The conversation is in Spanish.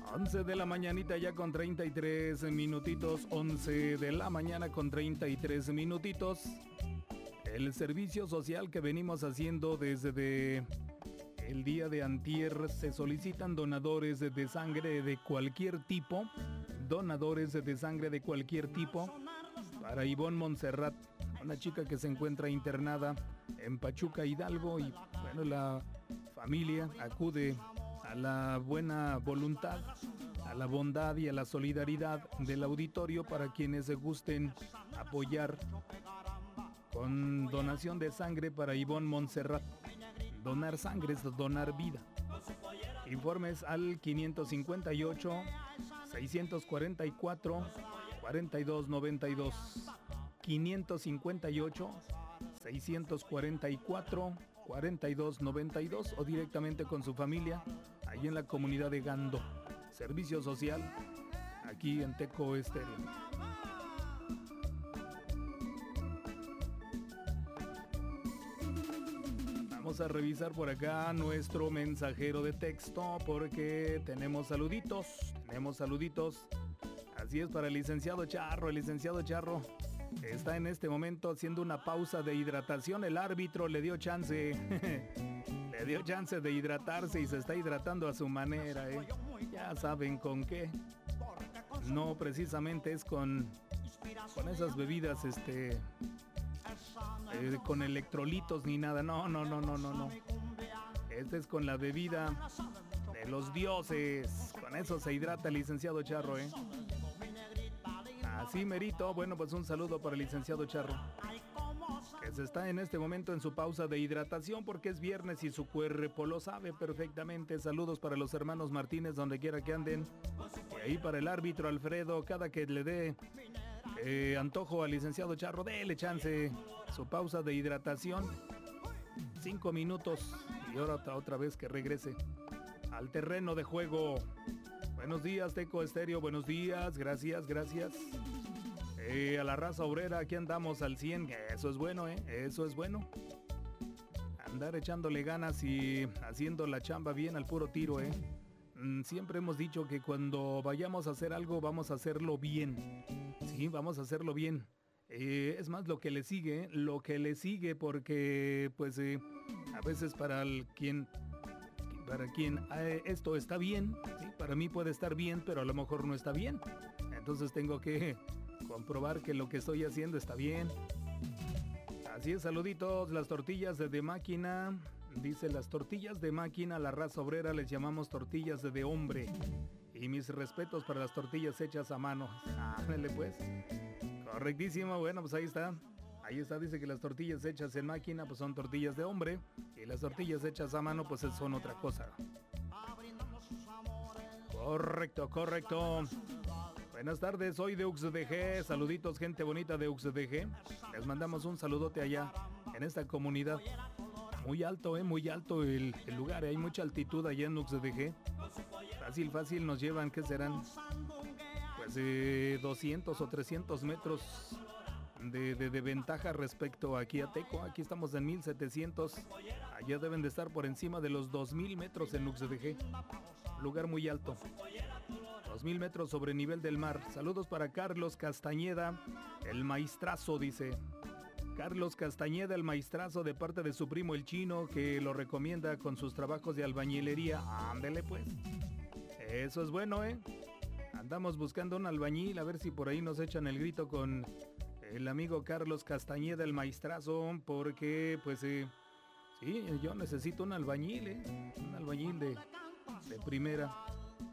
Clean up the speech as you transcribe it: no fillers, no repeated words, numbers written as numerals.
11 de la mañanita ya con 33 minutitos, 11 de la mañana con 33 minutitos. El servicio social que venimos haciendo desde el día de antier, se solicitan donadores de sangre de cualquier tipo, donadores de sangre de cualquier tipo, para Ivonne Montserrat, una chica que se encuentra internada en Pachuca, Hidalgo, y bueno, la familia acude a la buena voluntad, a la bondad y a la solidaridad del auditorio para quienes se gusten apoyar con donación de sangre para Ivonne Montserrat. Donar sangre es donar vida. Informes al 558 644 4292. 558 644 4292 o directamente con su familia ahí en la comunidad de Gando. Servicio social aquí en Teco Estéreo. Vamos a revisar por acá nuestro mensajero de texto porque tenemos saluditos. Así es, para el licenciado Charro. El licenciado Charro está en este momento haciendo una pausa de hidratación. El árbitro le dio chance. Le dio chance de hidratarse y se está hidratando a su manera, ¿eh? Ya saben con qué. No precisamente es con esas bebidas, con electrolitos ni nada. No. Este es con la bebida de los dioses. Con eso se hidrata el licenciado Charro, ¿eh? Así merito. Bueno, pues un saludo para el licenciado Charro, que se está en este momento en su pausa de hidratación porque es viernes y su cuerpo lo sabe perfectamente. Saludos para los hermanos Martínez donde quiera que anden. Y ahí para el árbitro Alfredo, cada que le dé antojo al licenciado Charro, déle chance. Su pausa de hidratación, 5 minutos y ahora otra vez que regrese al terreno de juego. Buenos días, Teco Estéreo, buenos días, gracias. A la raza obrera, aquí andamos al 100, eso es bueno, eso es bueno. Andar echándole ganas y haciendo la chamba bien al puro tiro, Siempre hemos dicho que cuando vayamos a hacer algo, vamos a hacerlo bien. Sí, vamos a hacerlo bien. Es más lo que le sigue, porque pues a veces para quien esto está bien, ¿sí? Para mí puede estar bien, pero a lo mejor no está bien. Entonces tengo que comprobar que lo que estoy haciendo está bien. Así es, saluditos. Las tortillas de máquina, dice, las tortillas de máquina, la raza obrera les llamamos tortillas de hombre. Y mis respetos para las tortillas hechas a mano. Ándale pues. Correctísimo, bueno, pues ahí está, dice que las tortillas hechas en máquina pues son tortillas de hombre y las tortillas hechas a mano pues son otra cosa. Correcto. Buenas tardes, soy de UXDG, saluditos gente bonita de UXDG, les mandamos un saludote allá en esta comunidad. Muy alto el lugar, hay mucha altitud allá en UXDG. Fácil nos llevan, ¿qué serán? Pues 200 o 300 metros de ventaja respecto aquí a Teco. Aquí estamos en 1700. Allá deben de estar por encima de los 2000 metros en UXDG. Lugar muy alto. 2000 metros sobre nivel del mar. Saludos para Carlos Castañeda, el maestrazo, dice. Carlos Castañeda, el maestrazo, de parte de su primo el Chino, que lo recomienda con sus trabajos de albañilería. Ándele pues. Eso es bueno, Andamos buscando un albañil, a ver si por ahí nos echan el grito con el amigo Carlos Castañeda, el maestrazo, porque pues sí, yo necesito un albañil, un albañil de primera.